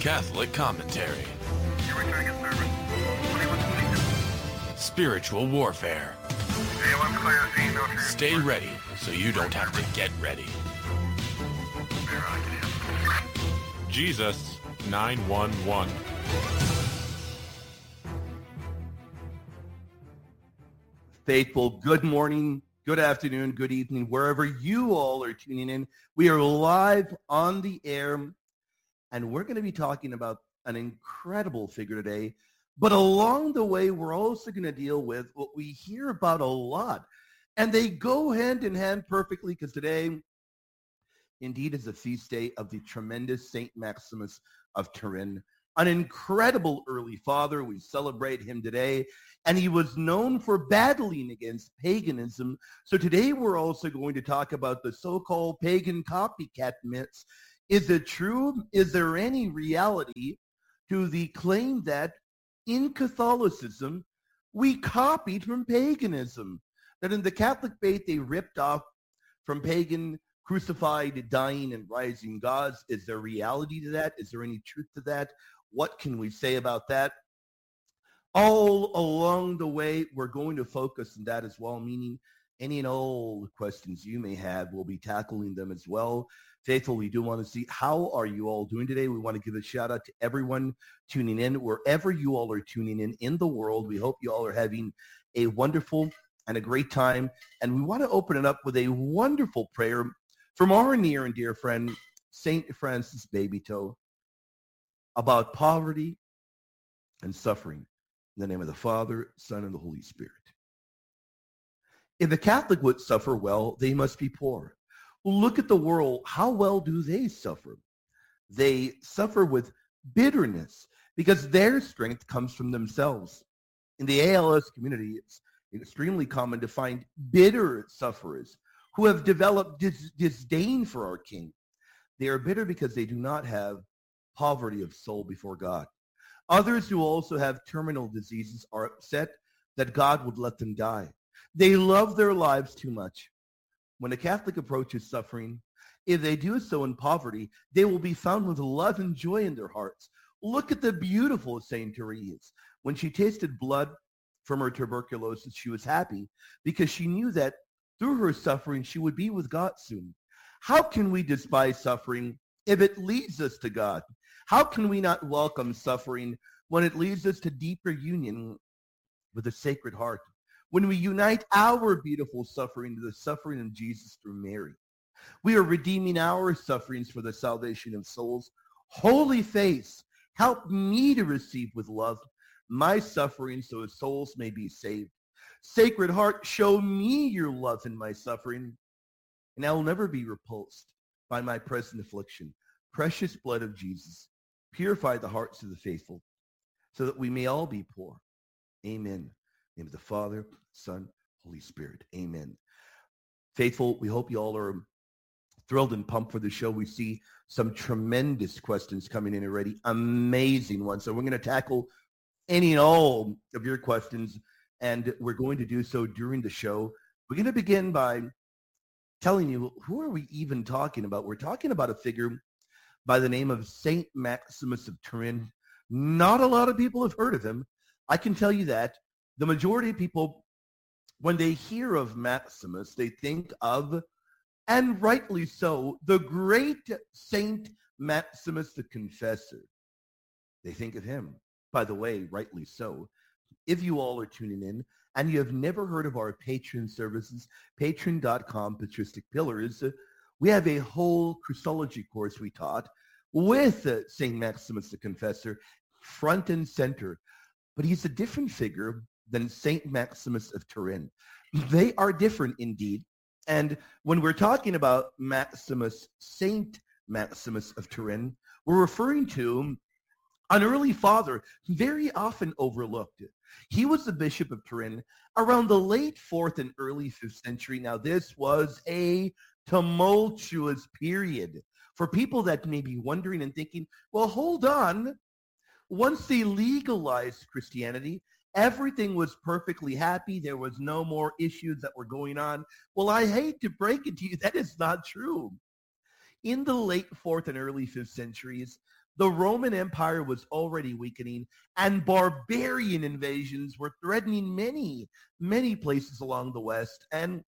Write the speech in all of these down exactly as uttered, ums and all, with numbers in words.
Catholic commentary. Spiritual warfare. Stay ready so you don't have to get ready. Jesus nine one one. Faithful, good morning, good afternoon, good evening, wherever you all are tuning in. We are live on the air, and we're going to be talking about an incredible figure today. But along the way, we're also going to deal with what we hear about a lot. And they go hand in hand perfectly, because today, indeed, is the feast day of the tremendous Saint Maximus of Turin, an incredible early father. We celebrate him today. And he was known for battling against paganism. So today we're also going to talk about the so-called pagan copycat myths. Is it true? Is there any reality to the claim that in Catholicism, we copied from paganism? That in the Catholic faith, they ripped off from pagan, crucified, dying, and rising gods. Is there reality to that? Is there any truth to that? What can we say about that? All along the way, we're going to focus on that as well, meaning any and all questions you may have, we'll be tackling them as well. Faithful, we do want to see how are you all doing today. We want to give a shout out to everyone tuning in, wherever you all are tuning in in the world. We hope you all are having a wonderful and a great time. And we want to open it up with a wonderful prayer from our near and dear friend, Saint Francis Babytoe, about poverty and suffering. In the name of the Father, Son, and the Holy Spirit. If the Catholic would suffer well, they must be poor. Well, look at the world. How well do they suffer? They suffer with bitterness because their strength comes from themselves. In the A L S community, it's extremely common to find bitter sufferers who have developed dis- disdain for our King. They are bitter because they do not have poverty of soul before God. Others who also have terminal diseases are upset that God would let them die. They love their lives too much. When a Catholic approaches suffering, if they do so in poverty, they will be found with love and joy in their hearts. Look at the beautiful Saint Therese. When she tasted blood from her tuberculosis, she was happy because she knew that through her suffering, she would be with God soon. How can we despise suffering if it leads us to God? How can we not welcome suffering when it leads us to deeper union with the Sacred Heart? When we unite our beautiful suffering to the suffering of Jesus through Mary, we are redeeming our sufferings for the salvation of souls. Holy Face, help me to receive with love my suffering so that souls may be saved. Sacred Heart, show me your love in my suffering, and I will never be repulsed by my present affliction. Precious blood of Jesus, purify the hearts of the faithful so that we may all be poor. Amen. In the name of the Father, Son, Holy Spirit. Amen. Faithful, we hope you all are thrilled and pumped for the show. We see some tremendous questions coming in already. Amazing ones. So we're going to tackle any and all of your questions, and we're going to do so during the show. We're going to begin by telling you, who are we even talking about? We're talking about a figure by the name of Saint Maximus of Turin. Not a lot of people have heard of him. I can tell you that. The majority of people, when they hear of Maximus, they think of, and rightly so, the great Saint Maximus the Confessor. They think of him. By the way, rightly so. If you all are tuning in and you have never heard of our patron services, patron dot com Patristic Pillars, we have a whole Christology course we taught with uh, Saint Maximus the Confessor front and center. But he's a different figure than Saint Maximus of Turin. They are different indeed. And when we're talking about Maximus, Saint Maximus of Turin, we're referring to an early father very often overlooked. He was the Bishop of Turin around the late fourth and early fifth century. Now, this was a tumultuous period for people that may be wondering and thinking, well, hold on. Once they legalized Christianity, everything was perfectly happy. There was no more issues that were going on. Well, I hate to break it to you, that is not true. In the late fourth and early fifth centuries, The Roman Empire was already weakening, and barbarian invasions were threatening many, many places along the West, and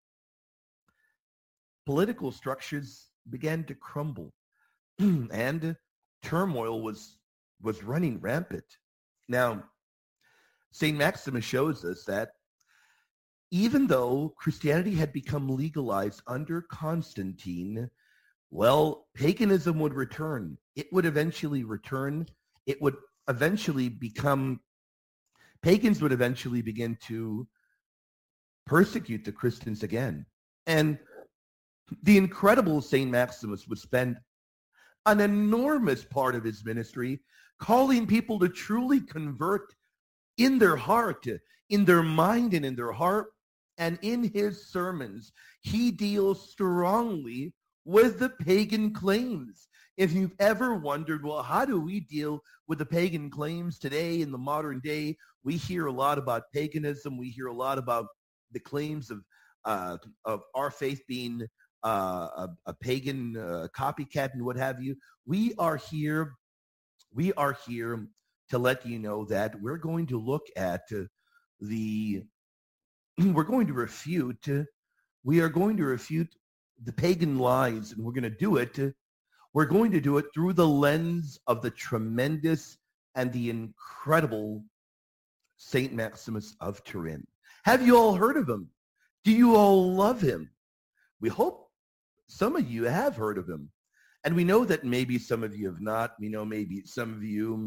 political structures began to crumble, and turmoil was was running rampant. Now, Saint Maximus shows us that even though Christianity had become legalized under Constantine, well, paganism would return. It would eventually return. It would eventually become, pagans would eventually begin to persecute the Christians again. And the incredible Saint Maximus would spend an enormous part of his ministry calling people to truly convert in their heart, in their mind and in their heart. And in his sermons, he deals strongly with the pagan claims. If you've ever wondered, well, how do we deal with the pagan claims today in the modern day? We hear a lot about paganism. We hear a lot about the claims of uh, of our faith being uh, a, a pagan uh, copycat and what have you. We are here. We are here to let you know that we're going to look at uh, the. We're going to refute. Uh, we are going to refute the pagan lies, and we're going to do it. Uh, we're going to do it through the lens of the tremendous and the incredible Saint Maximus of Turin. Have you all heard of him? Do you all love him? We hope some of you have heard of him. And we know that maybe some of you have not. We know maybe some of you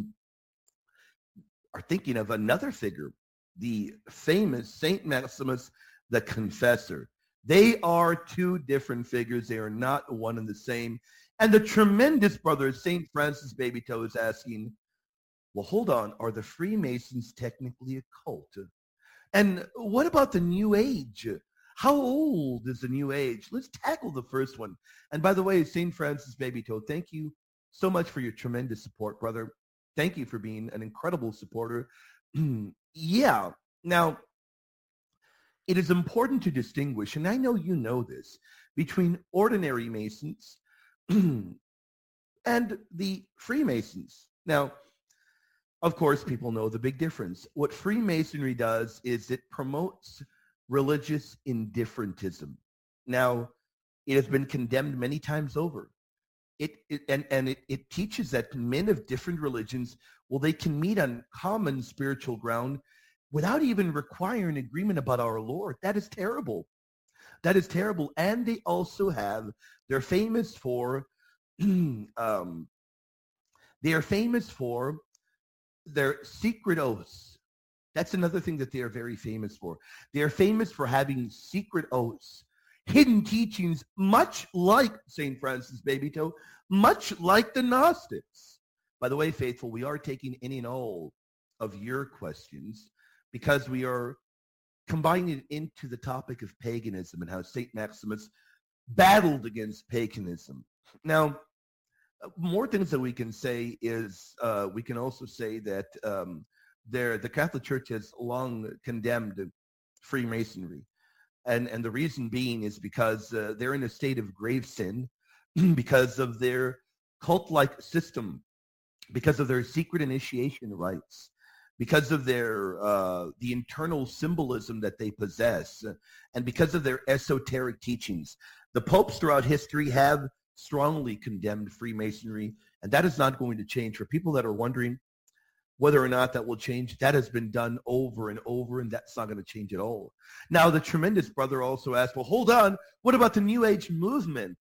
are thinking of another figure, the famous Saint Maximus the Confessor. They are two different figures. They are not one and the same. And the tremendous brother, Saint Francis Babytoe, is asking, well, hold on, are the Freemasons technically a cult? And what about the New Age? How old is the New Age? Let's tackle the first one. And by the way, Saint Francis Babytoe, thank you so much for your tremendous support, brother. Thank you for being an incredible supporter. Yeah. Now, it is important to distinguish, and I know you know this, between ordinary Masons and the Freemasons. Now, of course, people know the big difference. What Freemasonry does is it promotes religious indifferentism. Now, it has been condemned many times over. It, it and, and it, it teaches that men of different religions, well, they can meet on common spiritual ground without even requiring agreement about our Lord. That is terrible. That is terrible. And they also have, they're famous for, um, they are famous for their secret oaths. That's another thing that they are very famous for. They are famous for having secret oaths, hidden teachings, much like Saint Francis Babytoe, much like the Gnostics. By the way, faithful, we are taking any and all of your questions because we are combining it into the topic of paganism and how Saint Maximus battled against paganism. Now, more things that we can say is uh, we can also say that um, there, the Catholic Church has long condemned Freemasonry. And, and the reason being is because uh, they're in a state of grave sin because of their cult-like system, because of their secret initiation rites, because of their uh, the internal symbolism that they possess, and because of their esoteric teachings. The popes throughout history have strongly condemned Freemasonry, and that is not going to change. For people that are wondering whether or not that will change, that has been done over and over, and that's not going to change at all. Now, the tremendous brother also asked, well, hold on, what about the New Age movement?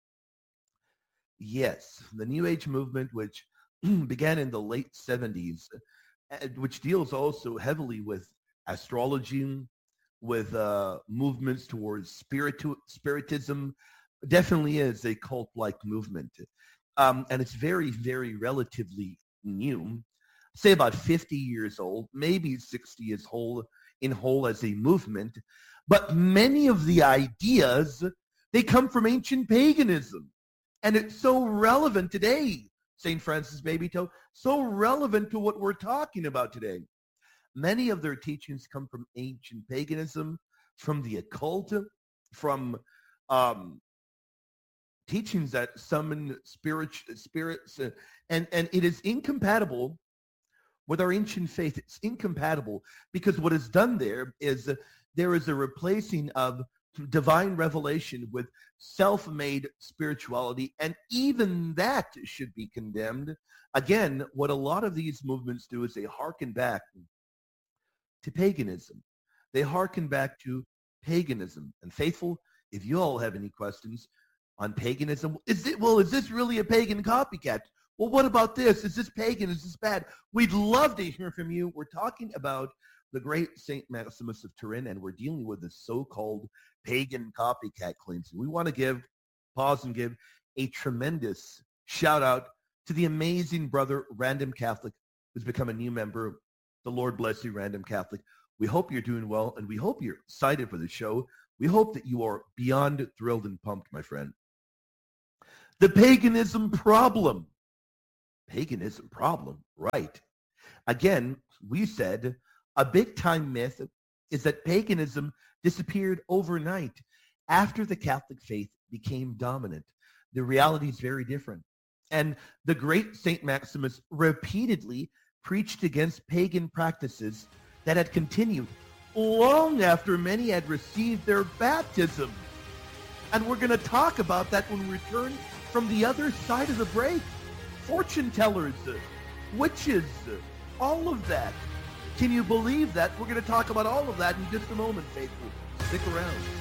Yes, the New Age movement, which began in the late seventies, which deals also heavily with astrology, with uh, movements towards spiritu- spiritism, definitely is a cult-like movement. Um, and it's very, very relatively new. Say about fifty years old, maybe sixty years whole in whole as a movement. But many of the ideas, they come from ancient paganism. And it's so relevant today, Saint Francis Babytoe, so relevant to what we're talking about today. Many of their teachings come from ancient paganism, from the occult, from um, teachings that summon spirit, spirits, uh, and, and it is incompatible with our ancient faith. It's incompatible because what is done there is uh, there is a replacing of divine revelation with self-made spirituality, and even that should be condemned. Again, what a lot of these movements do is they hearken back to paganism. They hearken back to paganism. And faithful, if you all have any questions on paganism, is it, well, is this really a pagan copycat? Well, what about this? Is this pagan? Is this bad? We'd love to hear from you. We're talking about the great Saint Maximus of Turin, and we're dealing with the so-called pagan copycat claims. We want to give, pause and give a tremendous shout out to the amazing brother, Random Catholic, who's become a new member. The Lord bless you, Random Catholic. We hope you're doing well, and we hope you're excited for the show. We hope that you are beyond thrilled and pumped, my friend. The paganism problem. Paganism problem, right. Again, we said a big-time myth is that paganism disappeared overnight after the Catholic faith became dominant. The reality is very different. And the great Saint Maximus repeatedly preached against pagan practices that had continued long after many had received their baptism. And we're going to talk about that when we return from the other side of the break. Fortune tellers, witches, all of that. Can you believe that? We're going to talk about all of that in just a moment, faithful. Stick around.